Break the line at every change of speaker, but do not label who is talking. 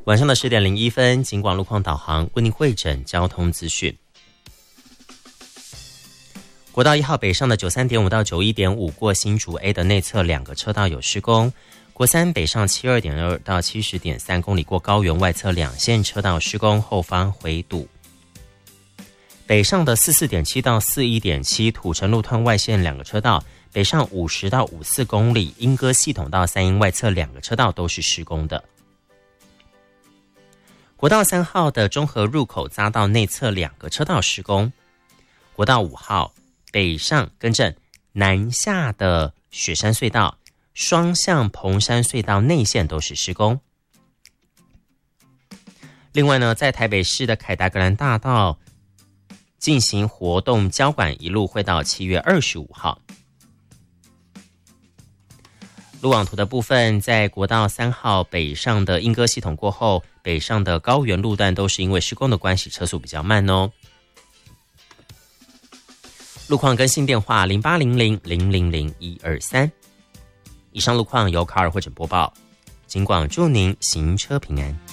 晚上的10点01分，警广路况导航为您汇整交通资讯。国道1号北上的93.5到91.5过新竹 A 的内侧2个车道有施工，国3北上72.2到70.3公里过高原外侧2线车道施工，后方回堵。北上的44.7到41.7土城路段外线2个车道，北上50到54公里莺歌系统到三鶯外侧2个车道都是施工的。国道3号的中和入口匝道内侧2个车道施工，国道5号北上更正南下的雪山隧道、双向蓬山隧道内线都是施工。另外呢，在台北市的凯达格兰大道进行活动交管，一路会到7月25号。路网图的部分，在国道3号北上的莺歌系统过后，北上的高原路段都是因为施工的关系，车速比较慢哦。路况更新电话0800000123。以上路况由卡尔汇整播报，警广祝您行车平安。